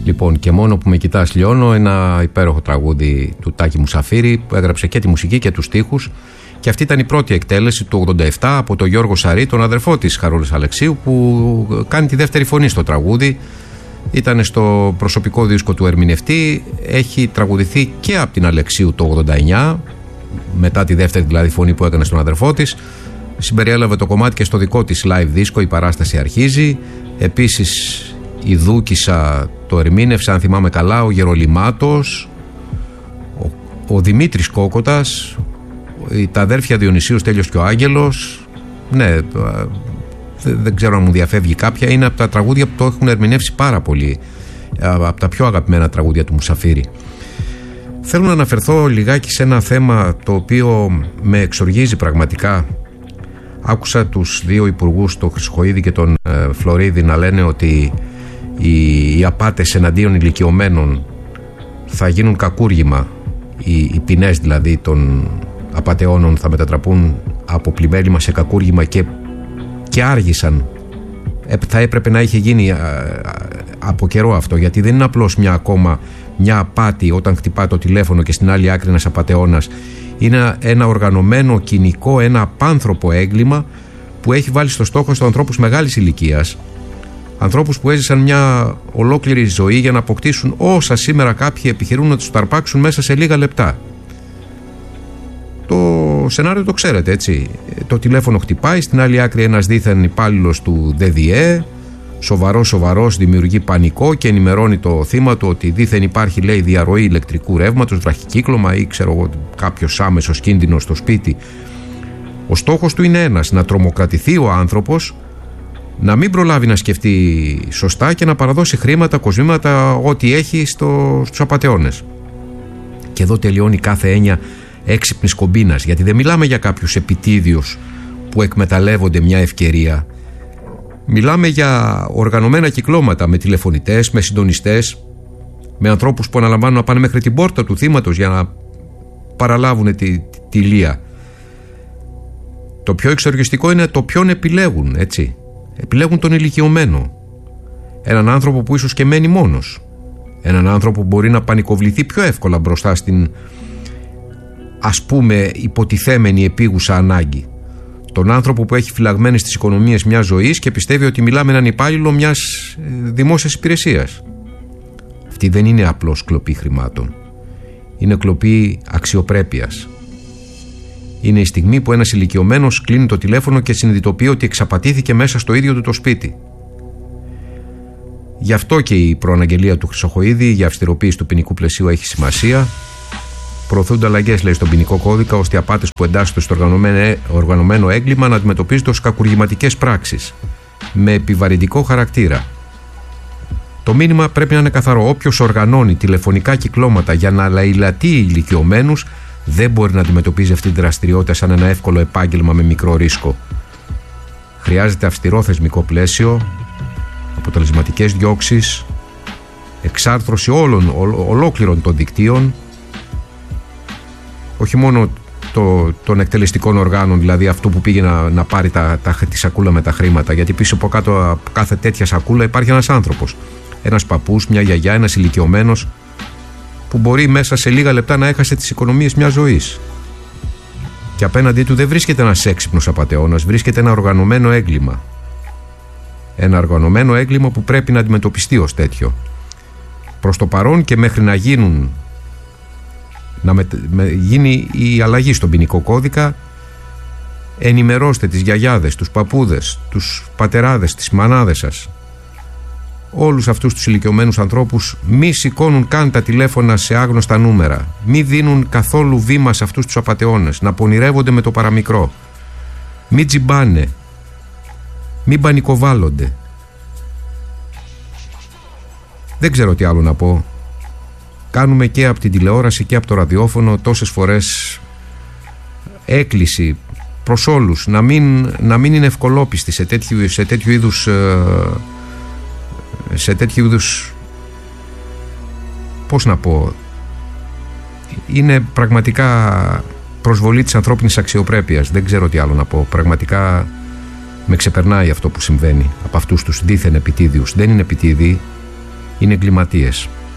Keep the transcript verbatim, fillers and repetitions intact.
Λοιπόν, και μόνο που με κοιτάς λιώνω, ένα υπέροχο τραγούδι του Τάκη Μουσαφίρη που έγραψε και τη μουσική και τους στίχους, και αυτή ήταν η πρώτη εκτέλεση του ογδόντα επτά από τον Γιώργο Σαρή, τον αδερφό της Χαρούλας Αλεξίου, που κάνει τη δεύτερη φωνή στο τραγούδι. Ήταν στο προσωπικό δίσκο του ερμηνευτή, έχει τραγουδηθεί και από την Αλεξίου το ογδόντα εννιά, μετά τη δεύτερη δηλαδή φωνή που έκανε στον αδερφό της. Συμπεριέλαβε το κομμάτι και στο δικό της live δίσκο, η παράσταση αρχίζει. Επίσης η Δούκισσα το ερμήνευσε, αν θυμάμαι καλά, ο Γερολιμάτος, ο, ο Δημήτρης Κόκοτας, τα αδέρφια Διονυσίου, Στέλιος και ο Άγγελος. Ναι, δεν ξέρω αν μου διαφεύγει κάποια. Είναι από τα τραγούδια που το έχουν ερμηνεύσει πάρα πολύ, από τα πιο αγαπημένα τραγούδια του Μουσαφίρη. Θέλω να αναφερθώ λιγάκι σε ένα θέμα το οποίο με εξοργίζει πραγματικά. Άκουσα τους δύο υπουργούς, τον Χρυσοχοΐδη και τον ε, Φλωρίδη, να λένε ότι οι, οι απάτες εναντίον ηλικιωμένων θα γίνουν κακούργημα. Οι, οι ποινές δηλαδή των απατεώνων θα μετατραπούν από πλημέλημα σε κακούργημα, και, και άργησαν. Ε, θα έπρεπε να είχε γίνει α, α, από καιρό αυτό, γιατί δεν είναι απλώς μια ακόμα μια απάτη όταν χτυπά το τηλέφωνο και στην άλλη άκρη ένας απατεώνας. Είναι ένα οργανωμένο, κοινικό, ένα απάνθρωπο έγκλημα που έχει βάλει στο στόχο στους ανθρώπους μεγάλης ηλικίας, ανθρώπους που έζησαν μια ολόκληρη ζωή για να αποκτήσουν όσα σήμερα κάποιοι επιχειρούν να τους ταρπάξουν μέσα σε λίγα λεπτά. Το σενάριο το ξέρετε, έτσι. Το τηλέφωνο χτυπάει, στην άλλη άκρη ένας δίθεν υπάλληλος του ΔΔΕ, σοβαρός σοβαρός, δημιουργεί πανικό και ενημερώνει το θύμα του ότι δίθεν υπάρχει, λέει, διαρροή ηλεκτρικού ρεύματος, βραχικύκλωμα ή ξέρω εγώ κάποιος άμεσος κίνδυνος στο σπίτι. Ο στόχος του είναι ένας, να τρομοκρατηθεί ο άνθρωπος, να μην προλάβει να σκεφτεί σωστά και να παραδώσει χρήματα, κοσμήματα, ό,τι έχει στο, στους απατεώνες. Και εδώ τελειώνει κάθε έννοια έξυπνης κομπίνας, γιατί δεν μιλάμε για κάποιους επιτίδιους που εκμεταλλεύονται μια ευκαιρία. Μιλάμε για οργανωμένα κυκλώματα με τηλεφωνητές, με συντονιστές, με ανθρώπους που αναλαμβάνουν να πάνε μέχρι την πόρτα του θύματος για να παραλάβουν τη, τη, τη λία. Το πιο εξοργιστικό είναι το ποιον επιλέγουν, έτσι. Επιλέγουν τον ηλικιωμένο. Έναν άνθρωπο που ίσως και μένει μόνος. Έναν άνθρωπο που μπορεί να πανικοβληθεί πιο εύκολα μπροστά στην, ας πούμε, υποτιθέμενη επίγουσα ανάγκη. Τον άνθρωπο που έχει φυλαγμένες τις οικονομίες μιας ζωής και πιστεύει ότι μιλά με έναν υπάλληλο μιας δημόσιας υπηρεσίας. Αυτή δεν είναι απλώς κλοπή χρημάτων. Είναι κλοπή αξιοπρέπειας. Είναι η στιγμή που ένας ηλικιωμένος κλείνει το τηλέφωνο και συνειδητοποιεί ότι εξαπατήθηκε μέσα στο ίδιο του το σπίτι. Γι' αυτό και η προαναγγελία του Χρυσοχοΐδη για αυστηροποίηση του ποινικού πλαισίου έχει σημασία. Προωθούνται αλλαγές, λέει, στον ποινικό κώδικα, ώστε οι απάτες που εντάσσονται στο οργανωμένο έγκλημα να αντιμετωπίζονται ως κακουργηματικές πράξεις με επιβαρυντικό χαρακτήρα. Το μήνυμα πρέπει να είναι καθαρό. Όποιος οργανώνει τηλεφωνικά κυκλώματα για να λαιλατεί ηλικιωμένους δεν μπορεί να αντιμετωπίζει αυτή τη δραστηριότητα σαν ένα εύκολο επάγγελμα με μικρό ρίσκο. Χρειάζεται αυστηρό θεσμικό πλαίσιο, αποτελεσματικές διώξεις, εξάρθρωση όλων, ολ, ολόκληρων των δικτύων, όχι μόνο το, των εκτελεστικών οργάνων, δηλαδή αυτό που πήγε να, να πάρει τα, τα, τη σακούλα με τα χρήματα, γιατί πίσω από κάτω από κάθε τέτοια σακούλα υπάρχει ένας άνθρωπος, ένας παππούς, μια γιαγιά, ένας ηλικιωμένος που μπορεί μέσα σε λίγα λεπτά να έχασε τις οικονομίες μιας ζωής. Και απέναντί του δεν βρίσκεται ένας έξυπνος απατεώνας, βρίσκεται ένα οργανωμένο έγκλημα. Ένα οργανωμένο έγκλημα που πρέπει να αντιμετωπιστεί ως τέτοιο. Προς το παρόν και μέχρι να γίνουν να με, με, γίνει η αλλαγή στον ποινικό κώδικα, ενημερώστε τις γιαγιάδες, τους παππούδες, τους πατεράδες, τις μανάδες σας, όλους αυτούς τους ηλικιωμένους ανθρώπους. Μη σηκώνουν καν τα τηλέφωνα σε άγνωστα νούμερα, μη δίνουν καθόλου βήμα σε αυτούς τους απατεώνες, να πονηρεύονται με το παραμικρό, μη τζιμπάνε, μην πανικοβάλλονται. Δεν ξέρω τι άλλο να πω. Κάνουμε και από την τηλεόραση και από το ραδιόφωνο τόσες φορές έκκληση προς όλους να μην, να μην είναι ευκολόπιστοι σε τέτοιου, σε τέτοιου είδους σε τέτοιου είδους πώς να πω, είναι πραγματικά προσβολή της ανθρώπινης αξιοπρέπειας. Δεν ξέρω τι άλλο να πω. Πραγματικά με ξεπερνάει αυτό που συμβαίνει από αυτούς τους δίθεν επιτίδιους. Δεν είναι επιτίδιοι, είναι εγκληματίες.